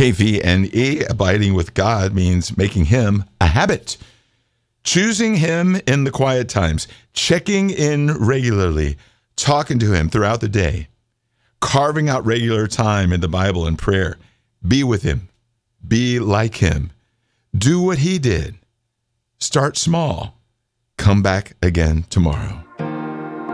KVNE, abiding with God means making him a habit. Choosing him in the quiet times, checking in regularly, talking to him throughout the day, carving out regular time in the Bible and prayer. Be with him. Be like him. Do what he did. Start small. Come back again tomorrow.